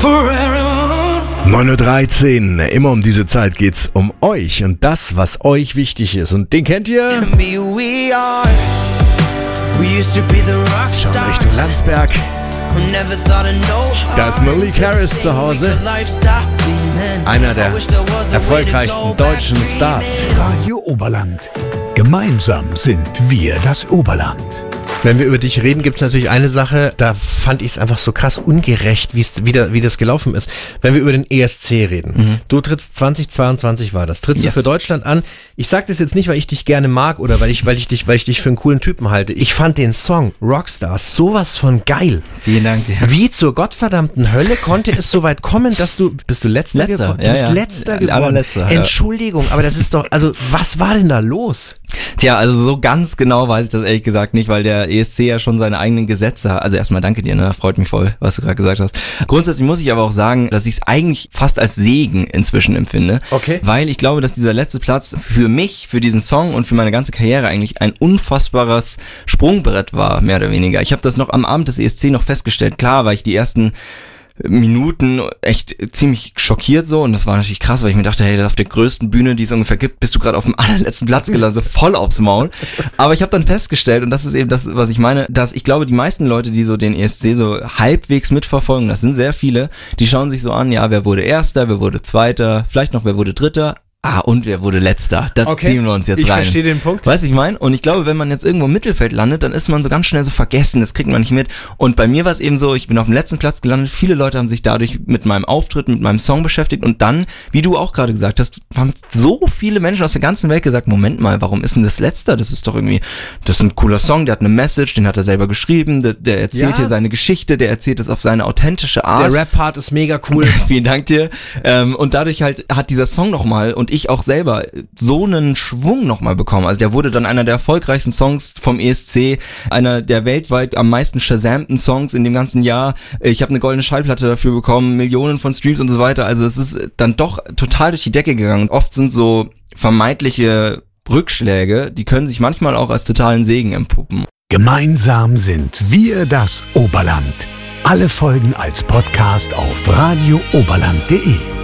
9:13 Uhr, immer um diese Zeit geht's um euch und das, was euch wichtig ist. Und den kennt ihr? Schon Richtung Landsberg. Da ist Malik Harris zu Hause. Einer der erfolgreichsten deutschen Stars. Radio Oberland. Gemeinsam sind wir das Oberland. Wenn wir über dich reden, gibt es natürlich eine Sache, da fand ich es einfach so krass ungerecht, wie das gelaufen ist. Wenn wir über den ESC reden. Du trittst 2022 war das. Trittst du für Deutschland an? Ich sag das jetzt nicht, weil ich dich gerne mag oder weil ich dich für einen coolen Typen halte. Ich fand den Song Rockstars sowas von geil. Vielen Dank dir. Wie zur gottverdammten Hölle konnte es so weit kommen, dass bist du Letzter geworden? Ja, ja. Letzter geworden. Allerletzter, ja. Entschuldigung, aber das ist doch, also was war denn da los? Tja, also so ganz genau weiß ich das ehrlich gesagt nicht, weil der ESC ja schon seine eigenen Gesetze hat. Also erstmal danke dir, ne? Freut mich voll, was du gerade gesagt hast. Grundsätzlich muss ich aber auch sagen, dass ich es eigentlich fast als Segen inzwischen empfinde. Okay. Weil ich glaube, dass dieser letzte Platz für mich, für diesen Song und für meine ganze Karriere eigentlich ein unfassbares Sprungbrett war, mehr oder weniger. Ich habe das noch am Abend des ESC noch festgestellt. Klar, weil ich die ersten Minuten echt ziemlich schockiert so und das war natürlich krass, weil ich mir dachte, hey, auf der größten Bühne, die es ungefähr gibt, bist du gerade auf dem allerletzten Platz gelandet, so voll aufs Maul. Aber ich habe dann festgestellt, und das ist eben das, was ich meine, dass ich glaube, die meisten Leute, die so den ESC so halbwegs mitverfolgen, das sind sehr viele, die schauen sich so an, ja, wer wurde Erster, wer wurde Zweiter, vielleicht noch wer wurde Dritter. Und wer wurde Letzter? Da ziehen wir uns jetzt rein. Ich verstehe den Punkt. Weißt du, ich meine? Und ich glaube, wenn man jetzt irgendwo im Mittelfeld landet, dann ist man so ganz schnell so vergessen, das kriegt man nicht mit. Und bei mir war es eben so, ich bin auf dem letzten Platz gelandet, viele Leute haben sich dadurch mit meinem Auftritt, mit meinem Song beschäftigt und dann, wie du auch gerade gesagt hast, haben so viele Menschen aus der ganzen Welt gesagt, Moment mal, warum ist denn das Letzter? Das ist doch irgendwie, das ist ein cooler Song, der hat eine Message, den hat er selber geschrieben, der erzählt hier seine Geschichte, der erzählt es auf seine authentische Art. Der Rap-Part ist mega cool. Vielen Dank dir. Und dadurch halt hat dieser Song nochmal und ich auch selber so einen Schwung nochmal bekommen. Also der wurde dann einer der erfolgreichsten Songs vom ESC, einer der weltweit am meisten shazamten Songs in dem ganzen Jahr. Ich habe eine goldene Schallplatte dafür bekommen, Millionen von Streams und so weiter. Also es ist dann doch total durch die Decke gegangen. Und oft sind so vermeintliche Rückschläge, die können sich manchmal auch als totalen Segen empuppen. Gemeinsam sind wir das Oberland. Alle Folgen als Podcast auf radiooberland.de.